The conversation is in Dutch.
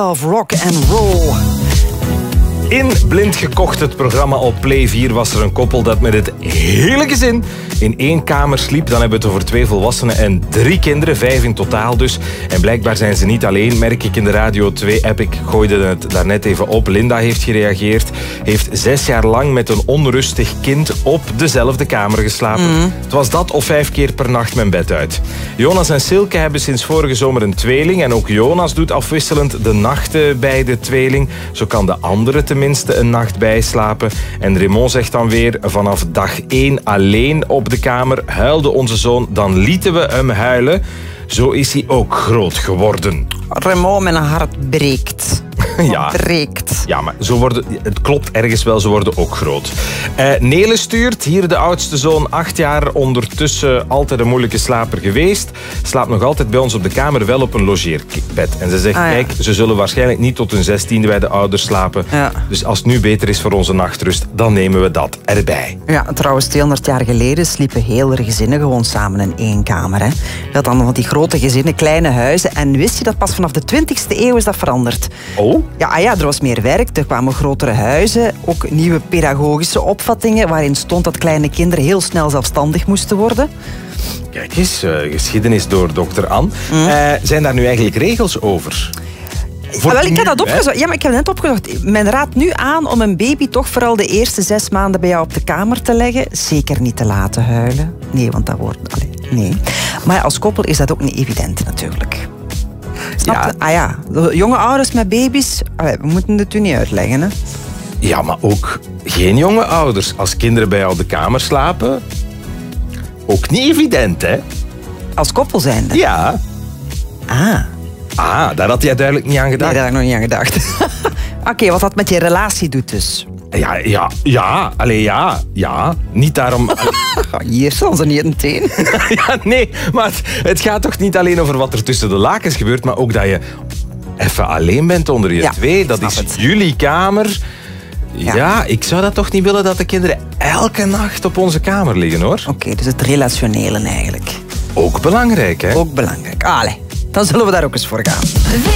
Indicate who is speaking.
Speaker 1: Of rock and roll.
Speaker 2: In Blind Gekocht, het programma op Play 4, was er een koppel dat met het hele gezin in 1 kamer sliep. Dan hebben we het over 2 volwassenen en 3 kinderen, 5 in totaal dus. En blijkbaar zijn ze niet alleen, merk ik in de Radio 2-app. Ik gooide het daarnet even op. Linda heeft gereageerd. Heeft 6 jaar lang met een onrustig kind op dezelfde kamer geslapen. Het was dat of 5 keer per nacht mijn bed uit. Jonas en Silke hebben sinds vorige zomer een tweeling. En ook Jonas doet afwisselend de nachten bij de tweeling. Zo kan de andere tenminste een nacht bijslapen. En Raymond zegt dan weer, vanaf dag 1 alleen op de kamer. Huilde onze zoon, dan lieten we hem huilen. Zo is hij ook groot geworden.
Speaker 1: Raymond, mijn hart breekt.
Speaker 2: Ja.
Speaker 1: Breekt.
Speaker 2: Ja, maar het klopt ergens wel, ze worden ook groot. Nele stuurt, hier de oudste zoon, 8 jaar, ondertussen altijd een moeilijke slaper geweest. Slaapt nog altijd bij ons op de kamer, wel op een logeerbed. En ze zegt, kijk, ze zullen waarschijnlijk niet tot hun 16e bij de ouders slapen. Ja. Dus als het nu beter is voor onze nachtrust, dan nemen we dat erbij.
Speaker 1: Ja, trouwens, 200 jaar geleden sliepen hele gezinnen gewoon samen in 1 kamer. Hè. Dat dan van die grote gezinnen, kleine huizen. En wist je dat pas vanaf de 20e eeuw is dat veranderd?
Speaker 2: Oh?
Speaker 1: Ja, er was meer werk, er kwamen grotere huizen, ook nieuwe pedagogische opvattingen waarin stond dat kleine kinderen heel snel zelfstandig moesten worden.
Speaker 2: Kijk eens, geschiedenis door dokter Anne. Zijn daar nu eigenlijk regels over?
Speaker 1: Wel, ik heb dat opgezocht. Ja, maar ik heb het net opgezocht. Men raadt nu aan om een baby toch vooral de eerste 6 maanden bij jou op de kamer te leggen. Zeker niet te laten huilen. Nee, want dat wordt... nee. Maar als koppel is dat ook niet evident natuurlijk. Snap je? Jonge ouders met baby's, we moeten het u niet uitleggen, hè?
Speaker 2: Ja, maar ook geen jonge ouders. Als kinderen bij jou op de kamer slapen, ook niet evident, hè?
Speaker 1: Als koppel zijnde?
Speaker 2: Ja. Daar had jij duidelijk niet aan gedacht.
Speaker 1: Nee, daar had ik nog niet aan gedacht. Oké, wat dat met je relatie doet dus?
Speaker 2: Ja. Niet daarom...
Speaker 1: Hier staan ze niet in het een.
Speaker 2: Ja, nee, maar het gaat toch niet alleen over wat er tussen de lakens gebeurt, maar ook dat je even alleen bent onder je 2. Dat is jullie kamer. Ja, ik zou dat toch niet willen dat de kinderen elke nacht op onze kamer liggen, hoor.
Speaker 1: Oké, dus het relationele eigenlijk.
Speaker 2: Ook belangrijk, hè?
Speaker 1: Ook belangrijk. Allee, dan zullen we daar ook eens voor gaan.